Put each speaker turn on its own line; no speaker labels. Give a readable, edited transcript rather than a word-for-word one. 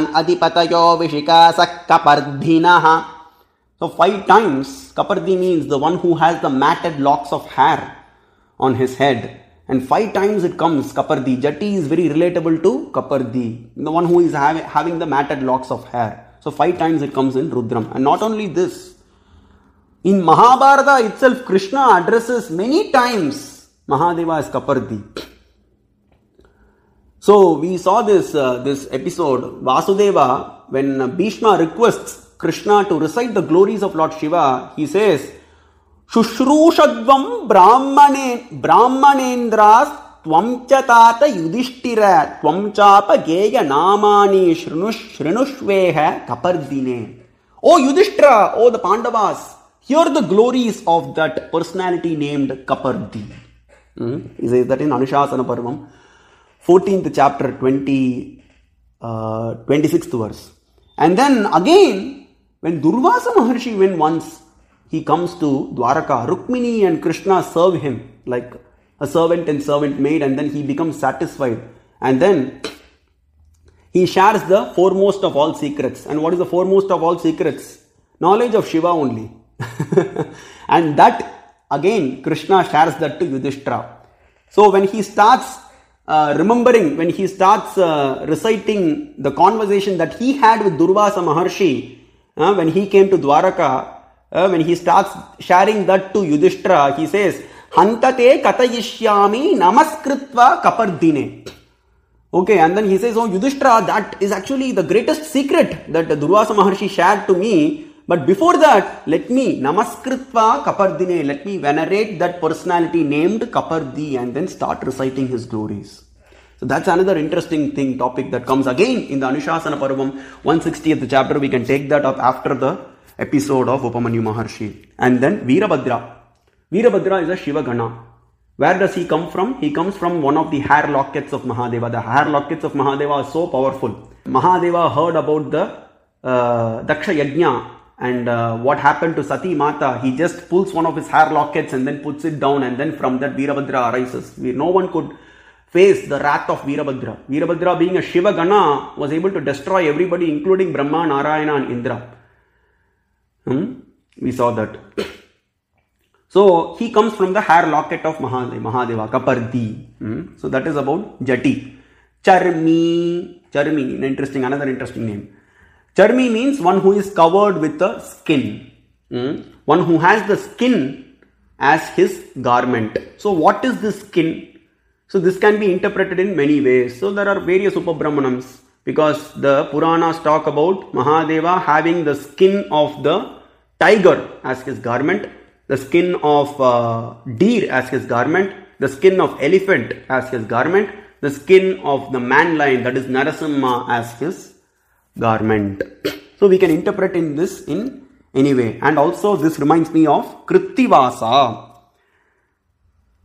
Adipatayo Vishikasa Kapardhinaha. So 5 times, Kapardi means the one who has the matted locks of hair on his head. And 5 times it comes Kapardi. Jati is very relatable to Kapardi, the one who is having the matted locks of hair. So 5 times it comes in Rudram. And not only this, in Mahabharata itself, Krishna addresses many times Mahadeva as Kapardi. So we saw this episode, Vasudeva, when Bhishma requests Krishna to recite the glories of Lord Shiva, he says, Shushrushadvam brahmanendras tvamcha tata yudhishtira tvamchapa geya namani shrinushveha kapardine. O Yudhishthira, O the Pandavas, hear the glories of that personality named Kapardi. He says that in Anushasana Parvam, 14th chapter, 26th verse. And then again, when Durvasa Maharshi went once, he comes to Dwaraka. Rukmini and Krishna serve him like a servant and servant maid, and then he becomes satisfied. And then he shares the foremost of all secrets. And what is the foremost of all secrets? Knowledge of Shiva only. And that again, Krishna shares that to Yudhishthira. So when he starts reciting the conversation that he had with Durvasa Maharshi, when he came to Dwaraka, when he starts sharing that to Yudhishthira, he says, Hantate katayishyami namaskritva kapardine. Okay, and then he says, oh Yudhishthira, that is actually the greatest secret that Durvasa Maharshi shared to me. But before that, let me namaskritva kapardine, let me venerate that personality named Kapardi and then start reciting his glories. So that's another interesting topic that comes again in the Anushasana Parvam, 160th chapter. We can take that up after the episode of Upamanyu Maharshi. And then Virabhadra. Virabhadra is a Shiva Gana. Where does he come from? He comes from one of the hair lockets of Mahadeva. The hair lockets of Mahadeva are so powerful. Mahadeva heard about the Daksha Yajna and what happened to Sati Mata. He just pulls one of his hair lockets and then puts it down, and then from that Virabhadra arises. No one could face the wrath of Virabhadra. Virabhadra, being a Shiva Gana, was able to destroy everybody, including Brahma, Narayana and Indra. We saw that. So he comes from the hair locket of Mahadeva, Kapardi. So that is about Jati. Charmi, another interesting name. Charmi means one who is covered with a skin. One who has the skin as his garment. So what is this skin? So this can be interpreted in many ways. So there are various Upabrahmanams, because the Puranas talk about Mahadeva having the skin of the tiger as his garment, the skin of deer as his garment, the skin of elephant as his garment, the skin of the man lion, that is Narasimha, as his garment. So we can interpret in this in any way. And also this reminds me of Krittivasa.